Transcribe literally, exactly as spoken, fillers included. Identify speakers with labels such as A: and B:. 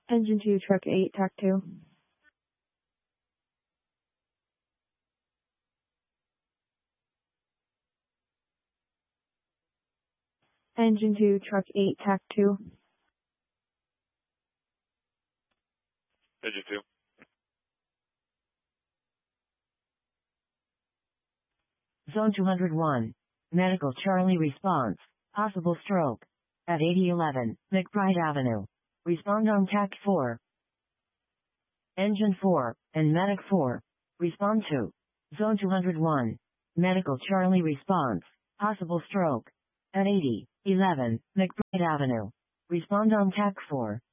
A: Engine two, Truck eight, T A C two. Engine two, Truck eight, T A C two.
B: Engine two.
C: Zone two hundred one. Medical Charlie response. Possible stroke. At eighty eleven, McBride Avenue. Respond on T A C four. Engine four, and Medic four. Respond to. Zone two hundred one. Medical Charlie response. Possible stroke. At eighty eleven, McBride Avenue. Respond on T A C four.